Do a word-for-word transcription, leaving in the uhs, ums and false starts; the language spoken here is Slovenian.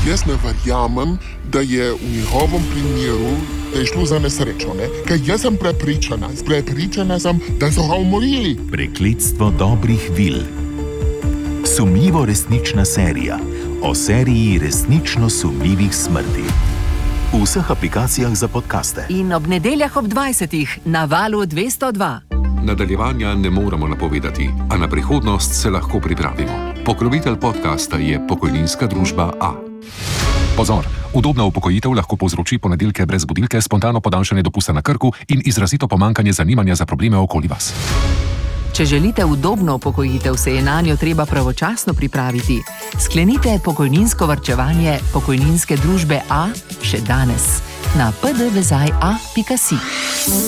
Jaz ne verjamem, da je v njihovem primeru, da je šlo za nesrečo, ne? Ker jaz sem prepričana, prepričana sem, da so ga umorili. Prekletstvo dobrih vil. Sumljivo resnična serija o seriji resnično sumljivih smrti. V vseh aplikacijah za podcaste. In ob nedeljah ob dvajsetih na Valu dvesto dva. Nadaljevanja ne moremo napovedati, a na prihodnost se lahko pripravimo. Pokrovitelj podcasta je pokojninska družba A. Pozor! Udobna upokojitev lahko povzroči ponedeljke brez budilke, spontano podaljšanje dopusta na Krku in izrazito pomanjkanje zanimanja za probleme okoli vas. Če želite udobno upokojitev, se je nanjo treba pravočasno pripraviti. Sklenite pokojninsko varčevanje pokojninske družbe A še danes na p d vezaj a pika si.